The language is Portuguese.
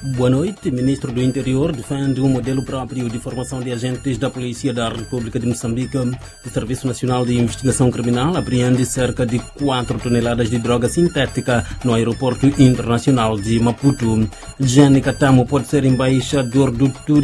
Boa noite. Ministro do Interior defende um modelo próprio de formação de agentes da Polícia da República de Moçambique. O Serviço Nacional de Investigação Criminal apreende cerca de 4 toneladas de droga sintética no Aeroporto Internacional de Maputo. Jane Katamo pode ser embaixador do turismo